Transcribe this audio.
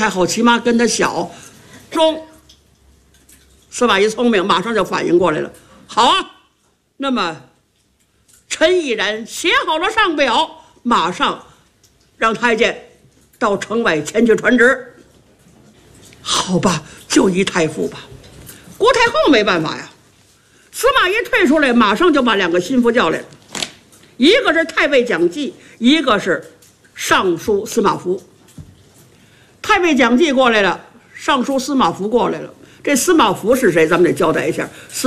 太后起码跟他笑，中。司马懿聪明，马上就反应过来了。好啊，那么陈毅然写好了上表，马上让太监到城外前去传旨。好吧，就依太傅吧。郭太后没办法呀。司马懿退出来，马上就把2个心腹叫来了，一个是太尉蒋济，一个是尚书司马孚。太尉蒋济过来了，尚书司马孚过来了。这司马孚是谁？咱们得交代一下。